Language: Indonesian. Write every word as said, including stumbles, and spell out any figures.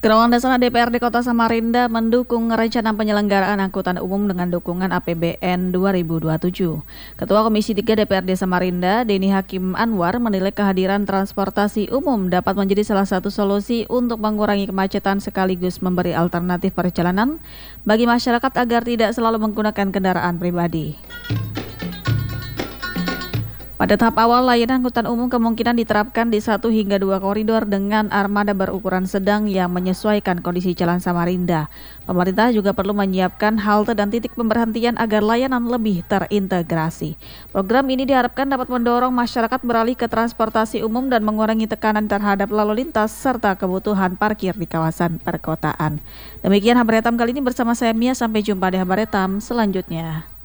Ruangan Dasar D P R D Kota Samarinda mendukung rencana penyelenggaraan angkutan umum dengan dukungan A P B N dua ribu dua puluh tujuh. Ketua Komisi tiga D P R D Samarinda, Denny Hakim Anwar, menilai kehadiran transportasi umum dapat menjadi salah satu solusi untuk mengurangi kemacetan sekaligus memberi alternatif perjalanan bagi masyarakat agar tidak selalu menggunakan kendaraan pribadi. Pada tahap awal, layanan angkutan umum kemungkinan diterapkan di satu hingga dua koridor dengan armada berukuran sedang yang menyesuaikan kondisi jalan Samarinda. Pemerintah juga perlu menyiapkan halte dan titik pemberhentian agar layanan lebih terintegrasi. Program ini diharapkan dapat mendorong masyarakat beralih ke transportasi umum dan mengurangi tekanan terhadap lalu lintas serta kebutuhan parkir di kawasan perkotaan. Demikian Habaretam kali ini bersama saya Mia, sampai jumpa di Habaretam selanjutnya.